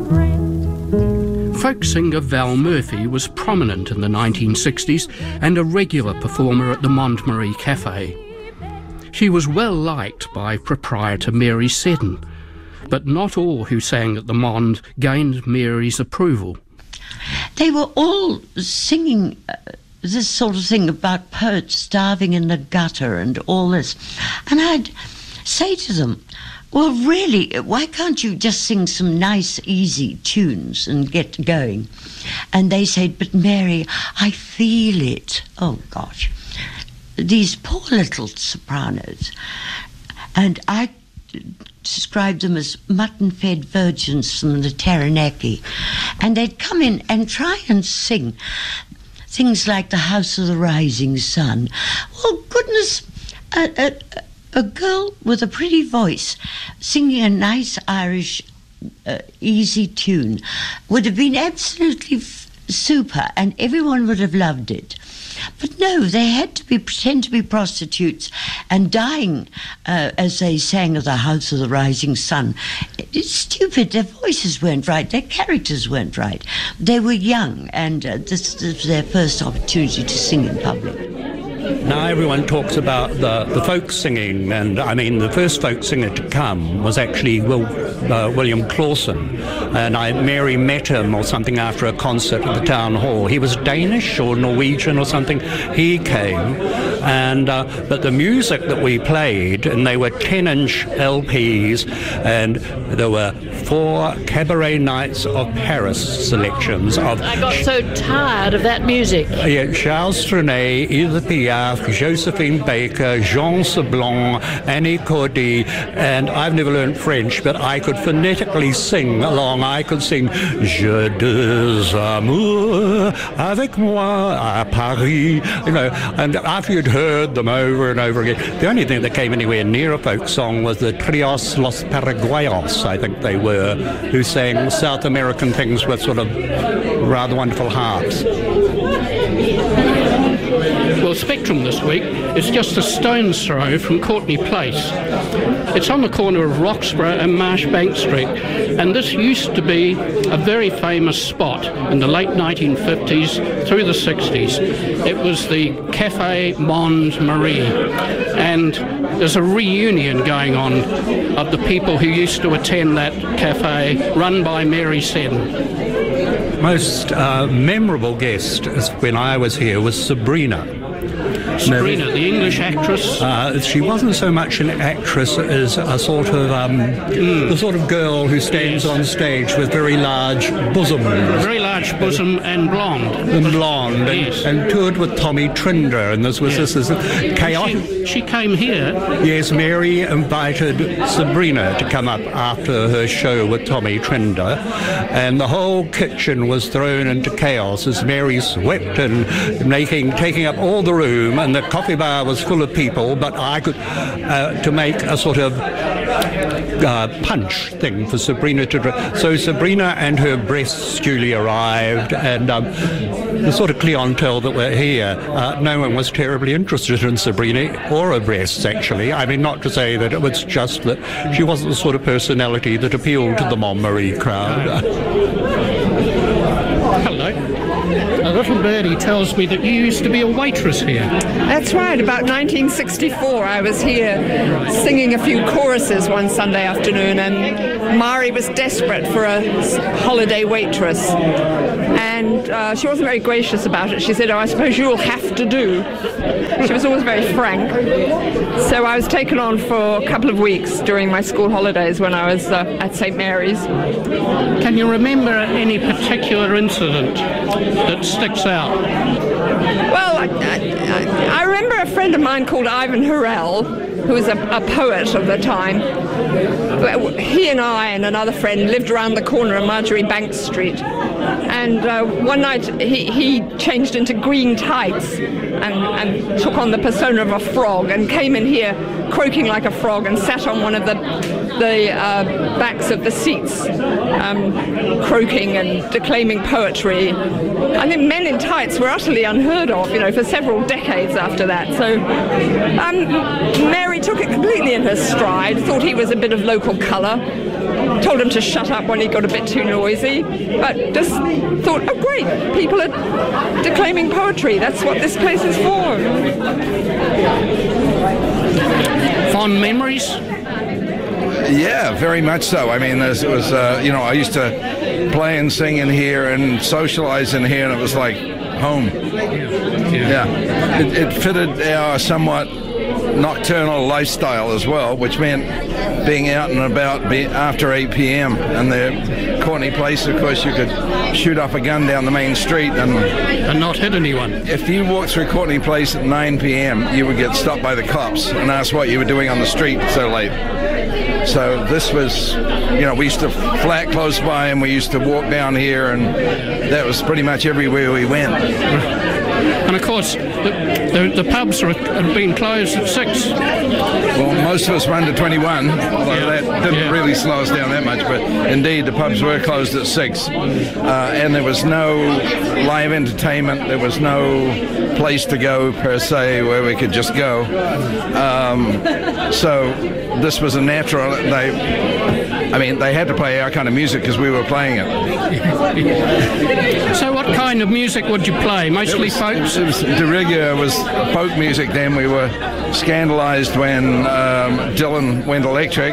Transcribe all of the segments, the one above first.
Folk singer Val Murphy was prominent in the 1960s and a regular performer at the Montmarie Cafe. She was well liked by proprietor Mary Seddon, but not all who sang at the Mond gained Mary's approval. They were all singing this sort of thing about poets starving in the gutter and all this. And I'd say to them, well, really, why can't you just sing some nice, easy tunes and get going? And they said, but Mary, I feel it. Oh, gosh. These poor little sopranos. And I described them as mutton-fed virgins from the Taranaki. And they'd come in and try and sing things like The House of the Rising Sun. Well, goodness, a girl with a pretty voice singing a nice Irish easy tune would have been absolutely super, and everyone would have loved it. But no, they had to pretend to be prostitutes and dying as they sang of The House of the Rising Sun. It's stupid. Their voices weren't right. Their characters weren't right. They were young, and this was their first opportunity to sing in public. Now everyone talks about the folk singing, and I mean the first folk singer to come was actually William Clausen, and Mary met him or something after a concert at the town hall. He was Danish or Norwegian or something. He came, and but the music that we played, and they were 10-inch LPs, and there were 4 Cabaret Nights of Paris selections of. I got so tired of that music. Yeah, Charles Trenet, Edith Piaf, Josephine Baker, Jean Sablon, Annie Cordy, and I've never learned French, but I could phonetically sing along. I could sing Je des amours avec moi à Paris, you know, and after you'd heard them over and over again, the only thing that came anywhere near a folk song was the Trios Los Paraguayos, I think they were, who sang South American things with sort of rather wonderful harps. Well, Spectrum this week is just a stone's throw from Courtney Place. It's on the corner of Roxburgh and Marshbank Street, and this used to be a very famous spot in the late 1950s through the 60s. It was the Café Montmarie, and there's a reunion going on of the people who used to attend that cafe, run by Mary Seddon. Most memorable guest when I was here was Sabrina. Sabrina, the English actress. She wasn't so much an actress as a sort of the sort of girl who stands on stage with very large bosoms. Very large bosom and blonde. Yes. and toured with Tommy Trinder, and this was chaotic. She came here. Yes, Mary invited Sabrina to come up after her show with Tommy Trinder, and the whole kitchen was thrown into chaos as Mary swept and taking up all the room, and the coffee bar was full of people, but I could to make a sort of punch thing for Sabrina to drink. So Sabrina and her breasts duly arrived, and the sort of clientele that were here, no one was terribly interested in Sabrina or her breasts, actually. I mean, not to say that it was just that she wasn't the sort of personality that appealed to the Montmarie crowd. Hello. A little birdie tells me that you used to be a waitress here. That's right. About 1964, I was here singing a few choruses one Sunday afternoon, and Mari was desperate for a holiday waitress. And she wasn't very gracious about it. She said, "Oh, I suppose you'll have to do." She was always very frank. So I was taken on for a couple of weeks during my school holidays when I was at St. Mary's. Can you remember any particular incident that sticks out? Well, I remember a friend of mine called Ivan Harel, who was a poet of the time. He and I and another friend lived around the corner of Marjorie Banks Street. And one night he changed into green tights and took on the persona of a frog and came in here croaking like a frog and sat on one of the backs of the seats, croaking and declaiming poetry. I think men in tights were utterly unheard of, for several decades after that. So Mary took it completely in her stride, thought he was a bit of local colour, told him to shut up when he got a bit too noisy, but just thought, oh great, people are declaiming poetry. That's what this place is for. Fond memories? Yeah, very much so. I mean, it was, I used to play and sing in here and socialize in here, and it was like home. Yeah. It fitted our somewhat nocturnal lifestyle as well, which meant being out and about after 8 p.m. And the Courtenay Place, of course, you could shoot off a gun down the main street and not hit anyone. If you walked through Courtenay Place at 9 p.m., you would get stopped by the cops and asked what you were doing on the street so late. So this was, we used to flat close by, and we used to walk down here, and that was pretty much everywhere we went. And of course, the pubs have been closed at 6. Well, most of us run to 21, although that didn't really slow us down that much, but indeed the pubs were closed at 6. And there was no live entertainment, there was no place to go per se where we could just go. So this was a natural, they had to play our kind of music because we were playing it. So what kind of music would you play? Mostly folk? De rigueur was folk music then. We were scandalized when Dylan went electric.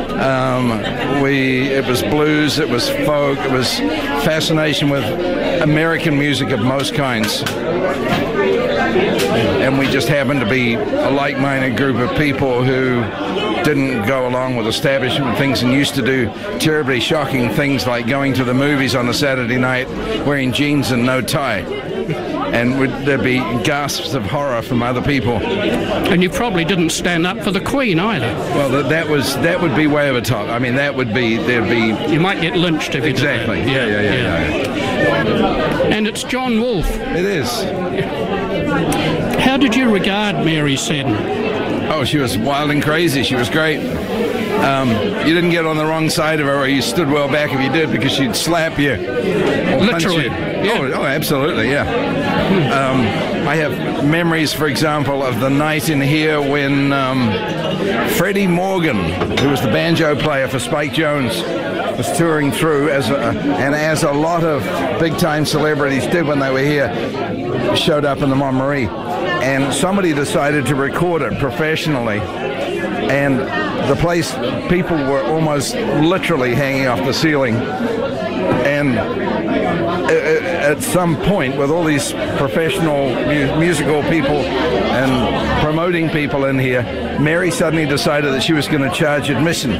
It was blues, it was folk, it was fascination with American music of most kinds. And we just happened to be a like-minded group of people who didn't go along with establishment things and used to do terribly shocking things like going to the movies on a Saturday night wearing jeans and no tie. And there'd be gasps of horror from other people. And you probably didn't stand up for the Queen either. Well, that would be way over top. I mean, there'd be... You might get lynched if you did that. Exactly. Yeah. And it's John Wolfe. It is. How did you regard Mary Seddon? Oh, she was wild and crazy. She was great. You didn't get on the wrong side of her, or you stood well back if you did, because she'd slap you. Literally. Yeah. Oh, absolutely, yeah. I have memories, for example, of the night in here when Freddie Morgan, who was the banjo player for Spike Jones, was touring through, as a lot of big-time celebrities did when they were here, showed up in the Montmarie. And somebody decided to record it professionally. And the place, people were almost literally hanging off the ceiling. And at some point, with all these professional musical people and promoting people in here, Mary suddenly decided that she was going to charge admission.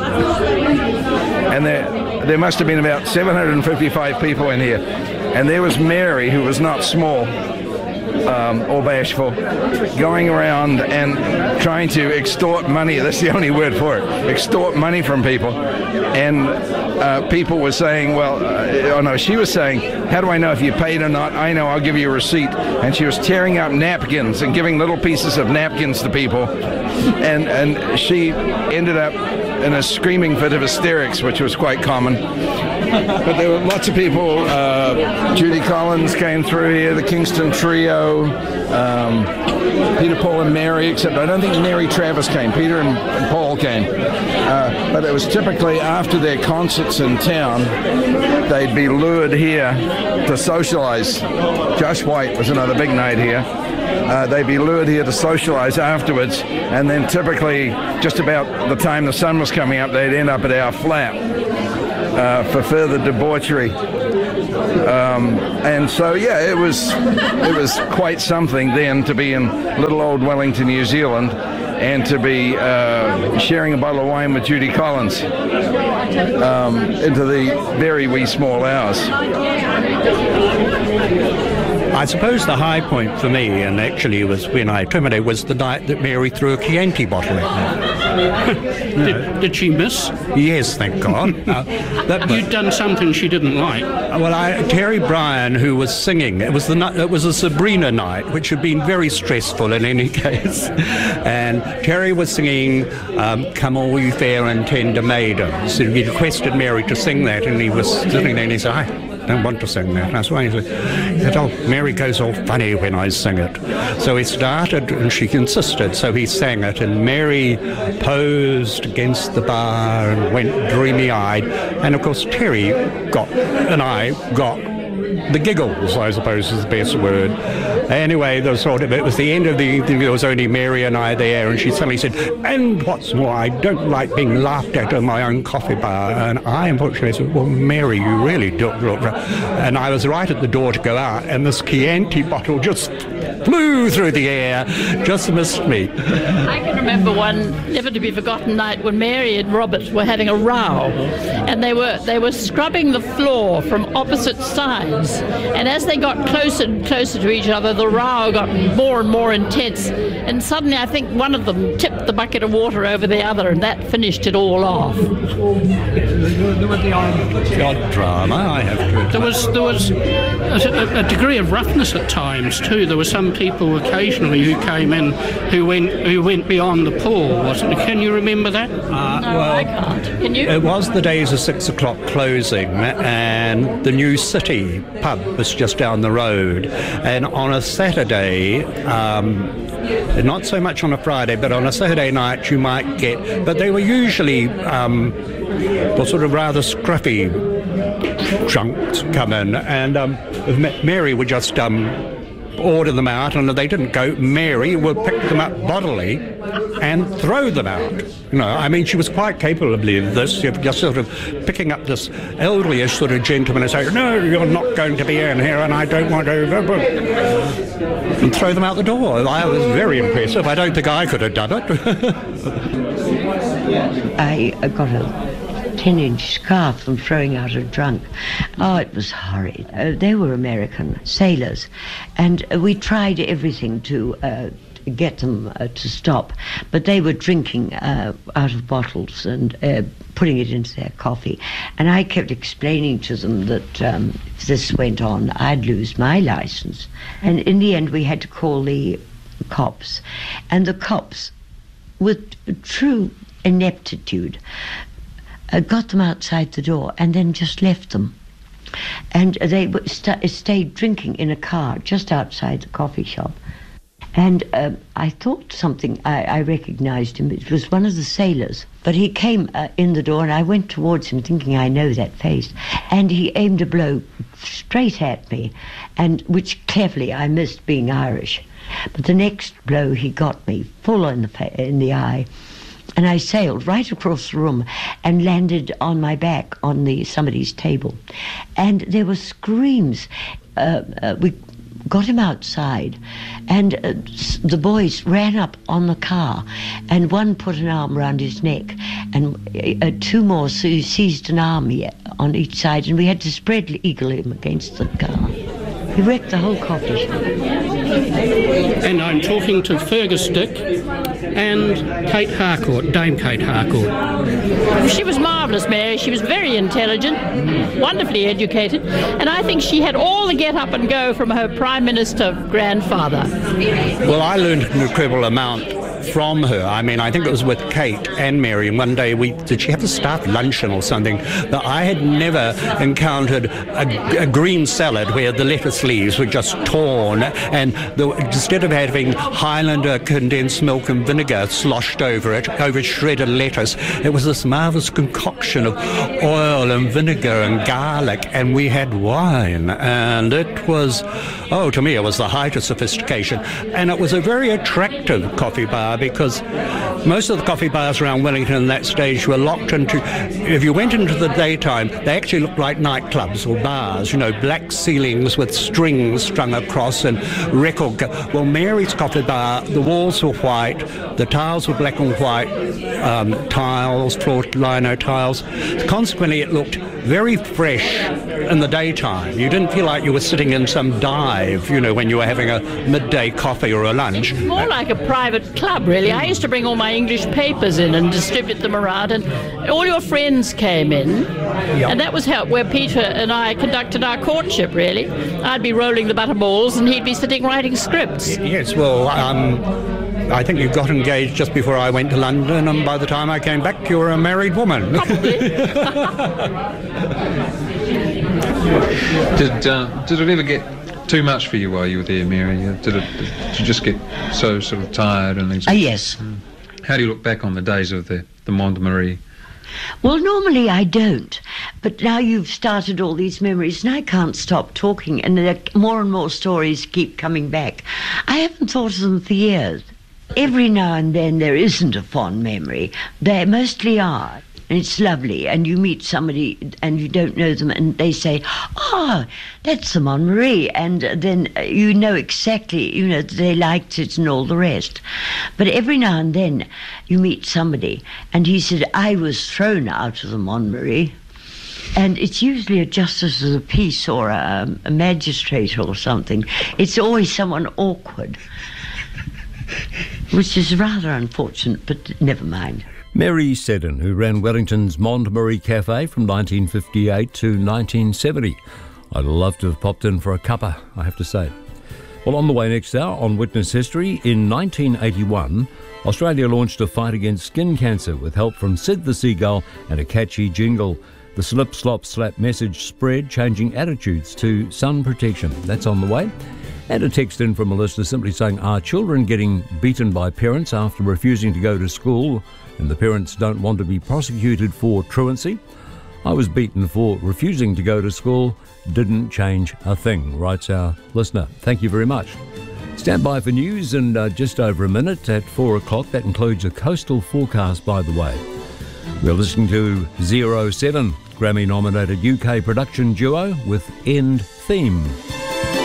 And there must have been about 755 people in here. And there was Mary, who was not small, or bashful, going around and trying to extort money. That's the only word for it. Extort money from people. And people were saying, she was saying, how do I know if you paid or not? I know, I'll give you a receipt. And she was tearing up napkins and giving little pieces of napkins to people. And she ended up in a screaming fit of hysterics, which was quite common. But there were lots of people. Judy Collins came through here, the Kingston Trio, Peter, Paul, and Mary, except I don't think Mary Travis came. Peter and Paul came. But it was typically after their concerts in town, they'd be lured here to socialize. Josh White was another big night here. They'd be lured here to socialize afterwards, and then typically just about the time the sun was coming up, they'd end up at our flat for further debauchery. And so, it was quite something then to be in little old Wellington, New Zealand, and to be sharing a bottle of wine with Judy Collins into the very wee small hours. I suppose the high point for me, and actually was when I terminated, was the night that Mary threw a Chianti bottle at me. Did she miss? Yes, thank God. You'd done something she didn't like. Well, Terry Bryan, who was singing, it was a Sabrina night, which had been very stressful in any case. And Terry was singing "Come All You Fair and Tender Maidens." So he requested Mary to sing that, and he was sitting there and he said, don't want to sing that. That's why he said, oh, Mary goes all funny when I sing it. So he started, and she insisted, so he sang it, and Mary posed against the bar and went dreamy-eyed, and of course Terry and I got the giggles, I suppose is the best word. Anyway, it was the end of the evening, there was only Mary and I there, and she suddenly said, and what's more, I don't like being laughed at in my own coffee bar. And I unfortunately said, well, Mary, you really don't look right. And I was right at the door to go out, and this Chianti bottle just flew through the air, just missed me. I can remember one never-to-be-forgotten night when Mary and Robert were having a row, and they were scrubbing the floor from opposite sides. And as they got closer and closer to each other, the row got more and more intense. And suddenly, I think one of them tipped the bucket of water over the other, and that finished it all off. There was the odd drama, I have to admit. There was a degree of roughness at times too. There were some people occasionally who came in who went beyond the pall, wasn't it? Can you remember that? No, I can't. Can you? It was the days of 6 o'clock closing, and the New City pub was just down the road. And on a Saturday, not so much on a Friday, but on a Saturday night you might get, but they were usually sort of rather scruffy drunks come in, and Mary would just order them out, and if they didn't go, Mary would pick them up bodily and throw them out. You know, I mean, she was quite capable of this, just sort of picking up this elderly-ish sort of gentleman and saying, no, you're not going to be in here, and I don't want to, and throw them out the door. I was very impressive. I don't think I could have done it. I got a 10-inch scarf from throwing out a drunk. Oh, it was horrid. They were American sailors, and we tried everything to get them to stop, but they were drinking out of bottles and putting it into their coffee. And I kept explaining to them that if this went on, I'd lose my license. And in the end, we had to call the cops. And the cops, with true ineptitude, got them outside the door and then just left them. And they stayed drinking in a car just outside the coffee shop. And I thought something, I recognized him. It was one of the sailors. But he came in the door, and I went towards him thinking, I know that face. And he aimed a blow straight at me, and which cleverly I missed, being Irish. But the next blow he got me full in the eye. And I sailed right across the room and landed on my back on somebody's table. And there were screams. We got him outside, and the boys ran up on the car, and one put an arm around his neck, and two more seized an arm on each side, and we had to spread eagle him against the car. He wrecked the whole coffee shop. And I'm talking to Fergus Dick and Kate Harcourt, Dame Kate Harcourt. She was marvellous, Mary. She was very intelligent, wonderfully educated, and I think she had all the get up and go from her Prime Minister grandfather. Well, I learned an incredible amount from her. I mean, I think it was with Kate and Mary, and one day did she have a staff luncheon or something, that I had never encountered a green salad where the lettuce leaves were just torn, and instead of having Highlander condensed milk and vinegar sloshed over shredded lettuce, it was this marvellous concoction of oil and vinegar and garlic, and we had wine, and it was, to me it was the height of sophistication. And it was a very attractive coffee bar, because most of the coffee bars around Wellington in that stage were locked into, if you went into the daytime, they actually looked like nightclubs or bars, black ceilings with strings strung across and record. Well, Mary's coffee bar, the walls were white, the tiles were black and white tiles, floor lino tiles. Consequently, it looked very fresh in the daytime. You didn't feel like you were sitting in some dive, when you were having a midday coffee or a lunch. More like a private club, really. I used to bring all my English papers in and distribute them around, and all your friends came in, and that was where Peter and I conducted our courtship, really. I'd be rolling the butterballs, and he'd be sitting writing scripts. Yes, well, I think you got engaged just before I went to London, and by the time I came back, you were a married woman. Probably. Did it ever get too much for you while you were there, Mary? Did you just get so sort of tired and things? Yes. How do you look back on the days of the Monde Marie? Well, normally I don't, but now you've started all these memories and I can't stop talking, and more and more stories keep coming back. I haven't thought of them for years. Every now and then there isn't a fond memory. They mostly are. And it's lovely, and you meet somebody and you don't know them and they say, "Oh, that's the Monde Marie," and then you know exactly, that they liked it and all the rest. But every now and then you meet somebody and he said, "I was thrown out of the Monde Marie," and it's usually a justice of the peace or a magistrate or something. It's always someone awkward, which is rather unfortunate, but never mind. Mary Seddon, who ran Wellington's Monde Marie Cafe from 1958 to 1970. I'd love to have popped in for a cuppa, I have to say. Well, on the way next hour on Witness History, in 1981, Australia launched a fight against skin cancer with help from Sid the Seagull and a catchy jingle. The slip, slop, slap message spread, changing attitudes to sun protection. That's on the way. And a text in from a listener simply saying, are children getting beaten by parents after refusing to go to school and the parents don't want to be prosecuted for truancy? I was beaten for refusing to go to school. Didn't change a thing, writes our listener. Thank you very much. Stand by for news in just over a minute at 4 o'clock. That includes a coastal forecast, by the way. We're listening to 07, Grammy-nominated UK production duo with End Theme.